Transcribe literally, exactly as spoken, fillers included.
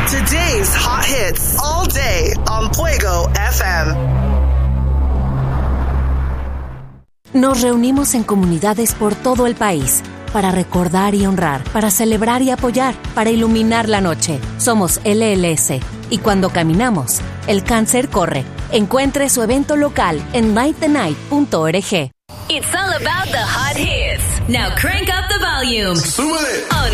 Today's hot hits all day on Fuego F M. Nos reunimos en comunidades por todo el país para recordar y honrar, para celebrar y apoyar, para iluminar la noche. Somos L L S y cuando caminamos, el cáncer corre. Encuentre su evento local en light the night punto org. It's all about the hot hits. Now crank up the volume. Súbele. On